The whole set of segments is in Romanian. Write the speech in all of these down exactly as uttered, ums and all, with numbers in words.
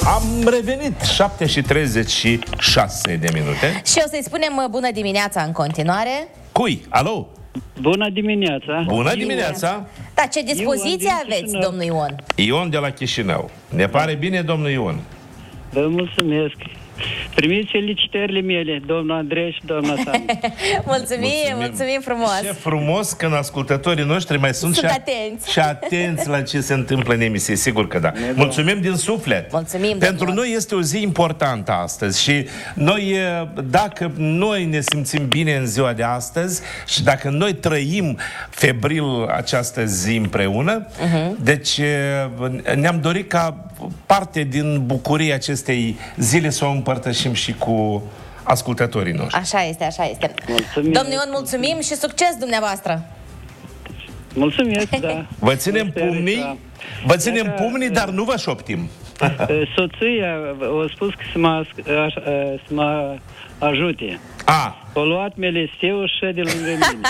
Am revenit, șapte și treizeci și șase de minute. Și o să-i spunem bună dimineața în continuare. Cui? Alo? Bună dimineața! Bună dimineața! Da, ce dispoziție Ion din aveți, Chișinău. domnul Ion? Ion de la Chișinău. Ne pare bine, domnul Ion. Vă mulțumesc! Primiți felicitările mele, domnul Andrei și doamna Sandra. Mulțumim, mulțumim, mulțumim frumos. Ce frumos când ascultătorii noștri mai sunt, Sunt și, atenți. și atenți la ce se întâmplă în emisie, sigur că da. Mulțumim din suflet. Mulțumim, Pentru domnul. noi este o zi importantă astăzi și noi, dacă noi ne simțim bine în ziua de astăzi și dacă noi trăim febril această zi împreună, uh-huh. deci ne-am dorit ca parte din bucuria acestei zile să o împărtășim și cu ascultătorii noștri. Așa este, așa este. Mulțumim. Domnul Ion, mulțumim și succes dumneavoastră. Mulțumesc, da. Vă ținem Sper pumnii, că- vă ținem Dacă, pumnii, dar nu vă șoptim. Soția a spus că să mă, as- să mă ajute. A, O luat melesteul și de lângă mine.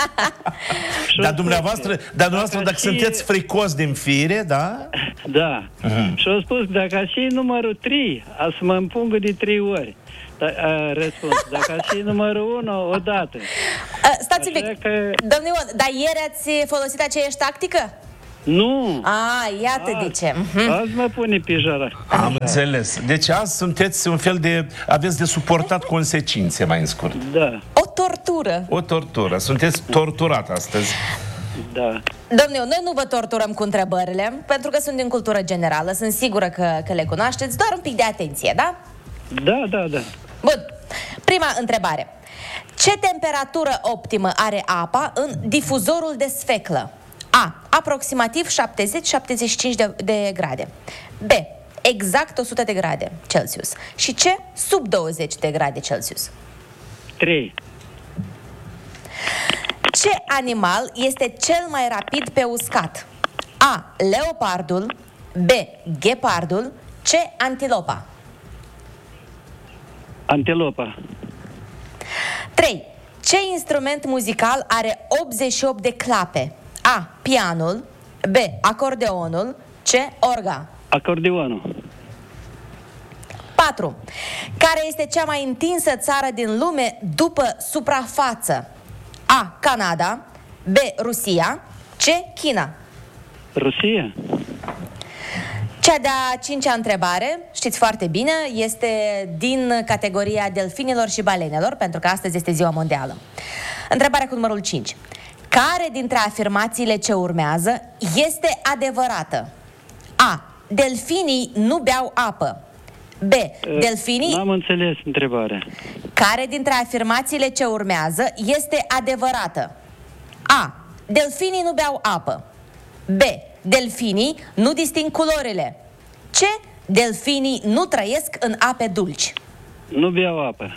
Și dar o dumneavoastră, spus, dar dumneavoastră dacă și- sunteți fricos din fire, da? Da. Uh-huh. Și a spus, dacă și numărul trei, a să mă împungă de trei ori. Da, a răspuns, dacă și numărul unu, odată. Uh, stați un Așa pic. că- Domnul Ion, dar ieri ați folosit aceeași tactică? Nu! A, iată de ce. Mhm. Azi mă pune pe jara. Am înțeles. Deci azi sunteți un fel de... aveți de suportat consecințe, mai în scurt. Da, O tortură. O tortură. Sunteți torturat astăzi. da. Domnul Ion, noi nu vă torturăm cu întrebările, pentru că sunt din cultură generală, sunt sigură că, că le cunoașteți, doar un pic de atenție, da? Da, da, da. Bun. Prima întrebare. Ce temperatură optimă are apa în difuzorul de sfeclă? A. Aproximativ șaptezeci șaptezeci și cinci de, de grade. B. Exact o sută de grade Celsius. Și C. Sub douăzeci de grade Celsius. Trei. Ce animal este cel mai rapid pe uscat? A. Leopardul. B. Ghepardul. C. Antilopa. Antilopa. trei. Ce instrument muzical are optzeci și opt de clape? A. Pianul. B. Acordeonul. C. Orga. Acordeonul. patru. Care este cea mai întinsă țară din lume după suprafață? A. Canada. B. Rusia. C. China. Rusia. Cea de-a cincea întrebare, știți foarte bine, este din categoria delfinilor și balenelor, pentru că astăzi este ziua mondială. Întrebarea cu numărul cinci. Care dintre afirmațiile ce urmează este adevărată? A. Delfinii nu beau apă. B. Delfinii... N-am înțeles întrebarea. Care dintre afirmațiile ce urmează este adevărată? A. Delfinii nu beau apă. B. Delfinii nu disting culorile. C. Delfinii nu trăiesc în ape dulci. Nu beau apă.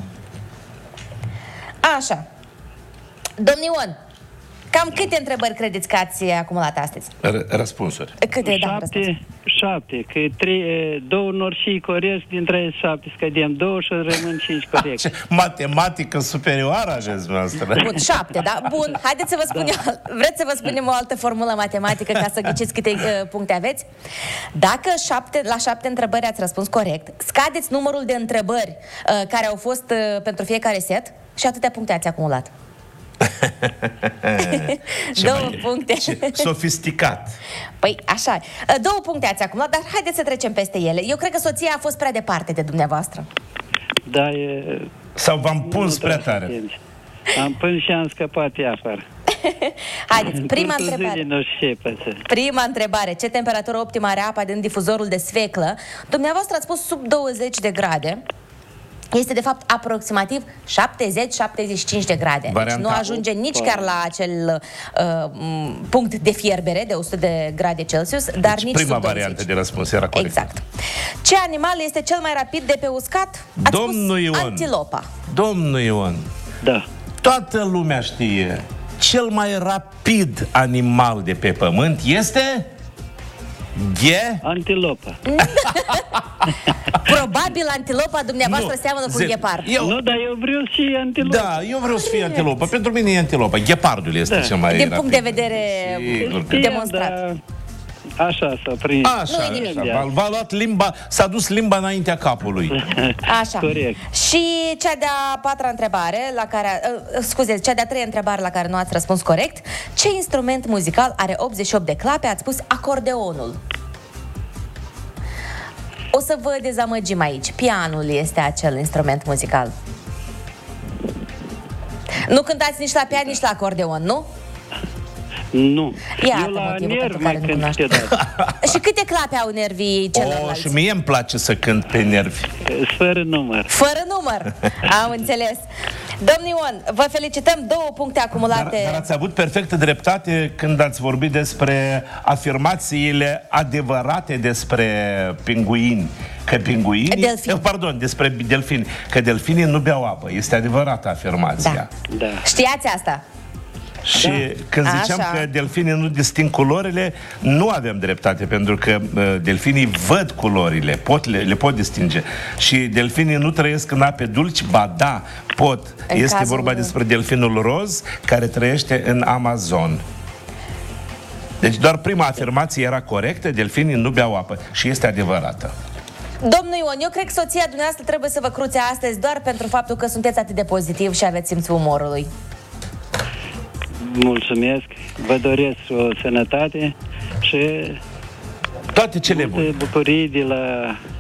Așa. Domnul Ion, cam câte întrebări credeți că ați acumulat astăzi? R- răspunsuri. Câte, da, răspuns. Șapte, șapte. Că trei, două nor și corect, dintre șapte scădem două și rămân cinci corect. Ce matematică superioară aveți noastră. Bun, șapte, da? Bun, haideți să vă spun Da. eu, vreți să vă spunem o altă formulă matematică ca să ghiciți câte uh, puncte aveți? Dacă șapte, la șapte întrebări ați răspuns corect, scadeți numărul de întrebări uh, care au fost uh, pentru fiecare set și atâtea puncte ați acumulat. Ce Două mai- puncte. ce sofisticat. Păi, așa. Uh, Două puncte ați acumulat, dar haideți să trecem peste ele. Eu cred că soția a fost prea departe de dumneavoastră. Da, e... Sau v-am pus nu prea trebuie să tare. atenți. Am până și am scăpat ea afară. Haideți, prima Curtul întrebare. zilei nu știu ce păță. Prima întrebare. Ce temperatură optimă are apa din difuzorul de sfeclă? Dumneavoastră ați spus sub douăzeci de grade. Este de fapt aproximativ șaptezeci șaptezeci și cinci de grade. Deci Varianta nu ajunge nici opt. chiar la acel uh, m, punct de fierbere de o sută de grade Celsius, dar Deci nici prima sub variantă douăzeci. de răspuns era corectă. Exact. Ce animal este cel mai rapid de pe uscat? Ați Domnul spus Ion. antilopa. Domnul Ion, Da. toată lumea știe, cel mai rapid animal de pe pământ este... Ghe? Antilopa. Probabil antilopa dumneavoastră Nu, seamănă cu un zero. ghepard. Eu, Nu, dar eu vreau și antilopa. da, eu vreau să fie antilopă. Pentru mine e antilopă. Ghepardul este Da. cel mai Din rapid. punct de vedere Sigur că- Știu, demonstrat. dar Așa s-a prins. Așa, Nu e nimic. așa. V-a, v-a luat limba, s-a dus limba înaintea capului. Așa. Corect. Și cea de-a patra întrebare, la care, uh, scuze, cea de-a treia întrebare la care nu ați răspuns corect. Ce instrument muzical are optzeci și opt de clape? Ați spus acordeonul. O să vă dezamăgim aici. Pianul este acel instrument muzical. Nu cântați nici la pian, nici la acordeon, nu? Nu. Iată Eu la motivul pentru nervi care nu când cunoaște. ședați. Și câte clape au nervii O, celorlalți? și mie îmi place să cânt pe nervi. Fără număr. Fără număr. Am înțeles. Domnul Ion, vă felicităm, două puncte Dar, acumulate. dar ați avut perfectă dreptate când ați vorbit despre afirmațiile adevărate despre pinguini. Că pinguini... Delfini. Pardon, despre delfini. Că delfinii nu beau apă. Este adevărată afirmația. Da. Da. Știați asta? Și când ziceam Așa. că delfinii nu disting culorile, nu avem dreptate, pentru că uh, delfinii văd culorile, pot, le, le pot distinge. Și delfinii nu trăiesc în ape dulci, ba da, pot. În Este cazul- vorba despre delfinul roz, care trăiește în Amazon. Deci doar prima afirmație era corectă, delfinii nu beau apă. Și este adevărată. Domnul Ion, eu cred că soția dumneavoastră trebuie să vă cruțe astăzi doar pentru faptul că sunteți atât de pozitiv și aveți simțul umorului. Mulțumesc. Vă doresc o sănătate și Toate cele bune. multe bucurii de la